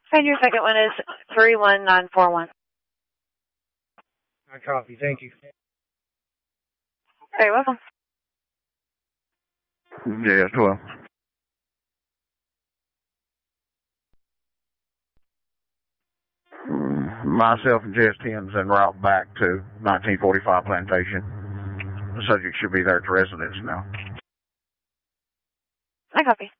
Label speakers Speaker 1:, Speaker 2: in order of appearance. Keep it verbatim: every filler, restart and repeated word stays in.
Speaker 1: And your second one is three one nine four one.
Speaker 2: I copy. Thank you.
Speaker 1: Very welcome.
Speaker 3: Yes, well. Myself and Jess Tim's en route back to nineteen forty-five Plantation. The subject should be there at the residence now.
Speaker 1: I copy.